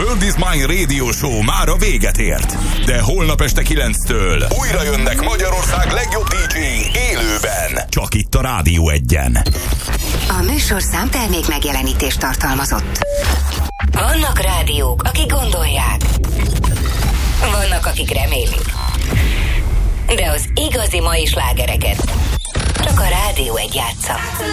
World is Mine Radio Show mára véget ért. De holnap este 9-től újra jönnek Magyarország legjobb DJ-i élőben. Csak itt a Rádió Egyen. A műsor számtermék megjelenítést tartalmazott. Vannak rádiók, akik gondolják. Vannak, akik remélik. De az igazi mai slágereket csak a Rádió Egy játsza.